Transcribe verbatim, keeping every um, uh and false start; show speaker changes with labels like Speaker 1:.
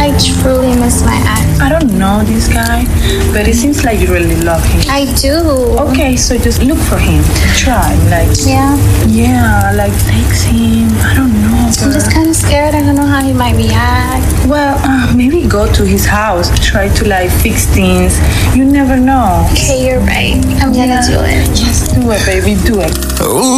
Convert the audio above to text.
Speaker 1: I truly miss my ex.
Speaker 2: I don't know this guy, but it seems like you really love him.
Speaker 1: I do.
Speaker 2: Okay, so just look for him. Try, like,
Speaker 1: Yeah.
Speaker 2: yeah, like text him. I don't know.
Speaker 1: I'm just kind of scared. I don't know how he might react.
Speaker 2: Well, uh, maybe go to his house. Try to like fix things. You never know.
Speaker 1: Okay, you're right. I'm gonna do it.
Speaker 2: Just do it, baby. Do it.
Speaker 3: Ooh.